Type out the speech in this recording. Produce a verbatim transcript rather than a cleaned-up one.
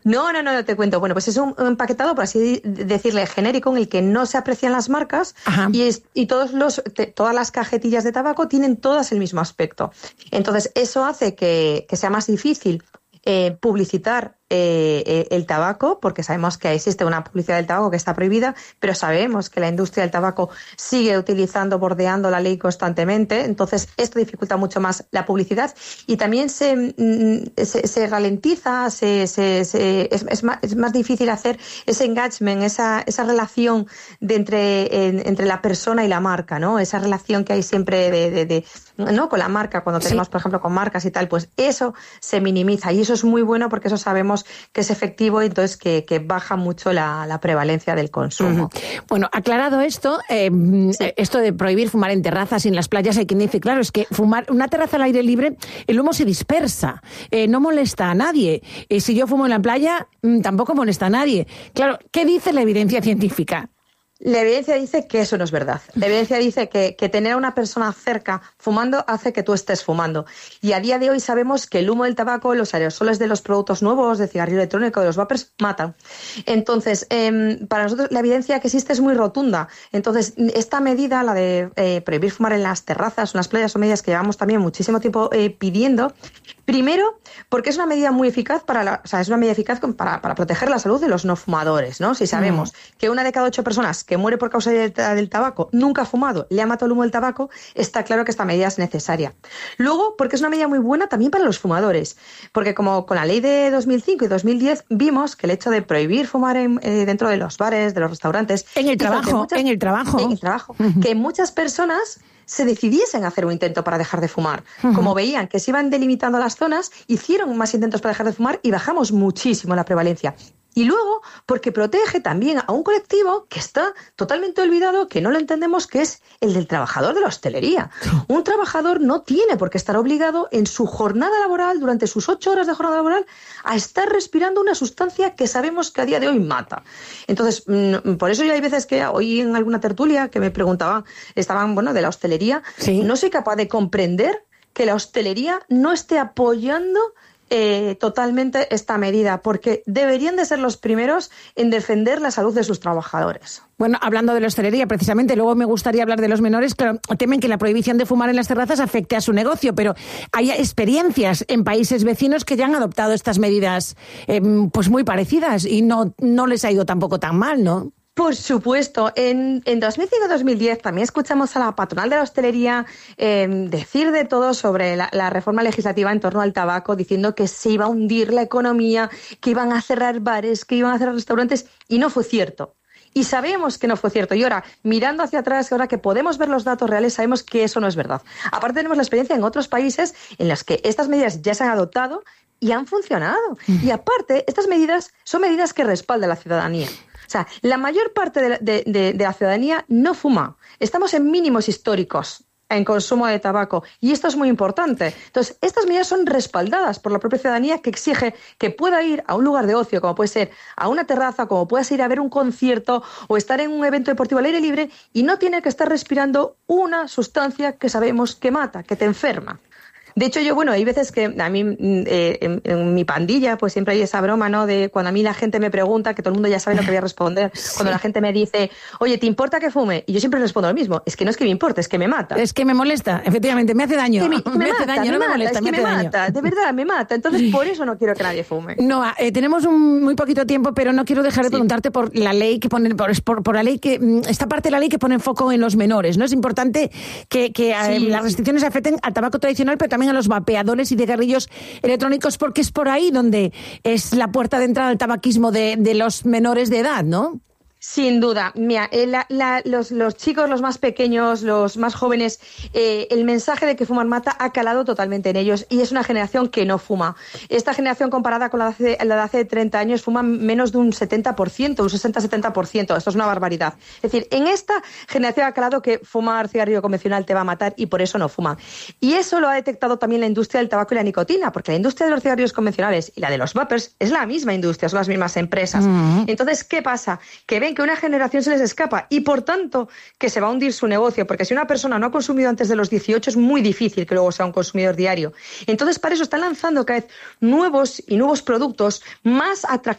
No, no, no, no te cuento. Bueno, pues es un empaquetado, por así decirle, genérico, en el que no se aprecian las marcas. Ajá. y, es, y todos los, te, todas las cajetillas de tabaco tienen todas el mismo aspecto. Entonces, eso hace que, que sea más difícil eh, publicitar eh, el tabaco, porque sabemos que existe una publicidad del tabaco que está prohibida, pero sabemos que la industria del tabaco sigue utilizando, bordeando la ley constantemente. Entonces, esto dificulta mucho más la publicidad y también se, se, se ralentiza, se, se, se, es, es, más, es más difícil hacer ese engagement, esa, esa relación de entre, en, entre la persona y la marca, ¿no? Esa relación que hay siempre de, de, de ¿no? con la marca, cuando tenemos, sí. por ejemplo, con marcas y tal, pues eso se minimiza y eso es muy bueno porque eso sabemos que es efectivo y entonces que, que baja mucho la, la prevalencia del consumo. Uh-huh. Bueno, aclarado esto, eh, sí. esto de prohibir fumar en terrazas y en las playas, hay quien dice, claro, es que fumar una terraza al aire libre, el humo se dispersa, eh, no molesta a nadie. Eh, si yo fumo en la playa, tampoco molesta a nadie. Claro, ¿qué dice la evidencia científica? La evidencia dice que eso no es verdad. La evidencia dice que, que tener a una persona cerca fumando hace que tú estés fumando. Y a día de hoy sabemos que el humo del tabaco, los aerosoles de los productos nuevos, de cigarrillo electrónico, de los vapers, matan. Entonces, eh, para nosotros la evidencia que existe es muy rotunda. Entonces, esta medida, la de eh, prohibir fumar en las terrazas o en las playas, son medidas que llevamos también muchísimo tiempo eh, pidiendo. Primero, porque es una medida muy eficaz para la, o sea, es una medida eficaz para, para proteger la salud de los no fumadores, ¿no? Si sabemos mm. que una de cada ocho personas que muere por causa del, del tabaco nunca ha fumado, le ha matado el humo del tabaco, está claro que esta medida es necesaria. Luego, porque es una medida muy buena también para los fumadores, porque como con la ley de dos mil cinco y dos mil diez vimos que el hecho de prohibir fumar en, eh, dentro de los bares, de los restaurantes... En el trabajo, muchas, en el trabajo. En el trabajo, uh-huh. que muchas personas se decidiesen a hacer un intento para dejar de fumar. Uh-huh. Como veían que se iban delimitando las zonas, hicieron más intentos para dejar de fumar y bajamos muchísimo la prevalencia. Y luego, porque protege también a un colectivo que está totalmente olvidado, que no lo entendemos, que es el del trabajador de la hostelería. Un trabajador no tiene por qué estar obligado en su jornada laboral, durante sus ocho horas de jornada laboral, a estar respirando una sustancia que sabemos que a día de hoy mata. Entonces, por eso yo hay veces que hoy en alguna tertulia que me preguntaba, estaban, bueno, de la hostelería, ¿sí? No soy capaz de comprender que la hostelería no esté apoyando Eh, totalmente esta medida, porque deberían de ser los primeros en defender la salud de sus trabajadores. Bueno, hablando de la hostelería, precisamente, luego me gustaría hablar de los menores. Claro, temen que la prohibición de fumar en las terrazas afecte a su negocio, pero hay experiencias en países vecinos que ya han adoptado estas medidas eh, pues muy parecidas y no, no les ha ido tampoco tan mal, ¿no? Por supuesto. En, en dos mil cinco dos mil diez también escuchamos a la patronal de la hostelería eh, decir de todo sobre la, la reforma legislativa en torno al tabaco, diciendo que se iba a hundir la economía, que iban a cerrar bares, que iban a cerrar restaurantes, y no fue cierto. Y sabemos que no fue cierto. Y ahora, mirando hacia atrás, ahora que podemos ver los datos reales, sabemos que eso no es verdad. Aparte tenemos la experiencia en otros países en los que estas medidas ya se han adoptado y han funcionado. Y aparte, estas medidas son medidas que respalda la ciudadanía. O sea, la mayor parte de, de, de, de la ciudadanía no fuma. Estamos en mínimos históricos en consumo de tabaco y esto es muy importante. Entonces, estas medidas son respaldadas por la propia ciudadanía, que exige que pueda ir a un lugar de ocio, como puede ser a una terraza, como puedas ir a ver un concierto o estar en un evento deportivo al aire libre, y no tiene que estar respirando una sustancia que sabemos que mata, que te enferma. De hecho, yo, bueno, hay veces que a mí, eh, en, en mi pandilla, pues siempre hay esa broma, ¿no? De cuando a mí la gente me pregunta, que todo el mundo ya sabe lo que voy a responder. Sí. Cuando la gente me dice, oye, ¿te importa que fume? Y yo siempre respondo lo mismo. Es que no es que me importe, es que me mata. Es que me molesta, efectivamente, me hace daño. Me, me, me hace mata, daño, me no mata, me molesta, es me que hace me daño. mata, de verdad, me mata. Entonces, por eso no quiero que nadie fume. No, eh, tenemos un, muy poquito tiempo, pero no quiero dejar de sí. preguntarte por la ley que pone, por, por, por la ley que, esta parte de la ley que pone foco en los menores, ¿no? Es importante que, que sí. eh, las restricciones afecten al tabaco tradicional, pero también a los vapeadores y cigarrillos electrónicos, porque es por ahí donde es la puerta de entrada al tabaquismo de, de los menores de edad, ¿no? Sin duda. Mira, eh, la, la, los, los chicos, los más pequeños, los más jóvenes, eh, el mensaje de que fumar mata ha calado totalmente en ellos, y es una generación que no fuma. Esta generación, comparada con la de hace, la de hace treinta años, fuma menos de un setenta por ciento, un sesenta a setenta por ciento. Esto es una barbaridad. Es decir, en esta generación ha calado que fumar cigarrillo convencional te va a matar y por eso no fuman. Y eso lo ha detectado también la industria del tabaco y la nicotina, porque la industria de los cigarrillos convencionales y la de los vapers es la misma industria, son las mismas empresas. Uh-huh. Entonces, ¿qué pasa? Que ven creen que una generación se les escapa y, por tanto, que se va a hundir su negocio, porque si una persona no ha consumido antes de los dieciocho es muy difícil que luego sea un consumidor diario. Entonces, para eso están lanzando cada vez nuevos y nuevos productos más atractivos